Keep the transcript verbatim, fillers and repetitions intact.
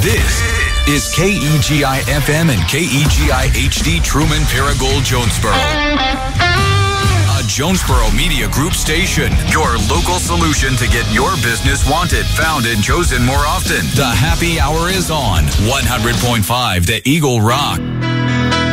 This is K E G I F M and K E G I H D Truman Paragould Jonesboro. A Jonesboro Media Group station. Your local solution to get your business wanted, found, and chosen more often. The happy hour is on. one hundred point five The Eagle Rock.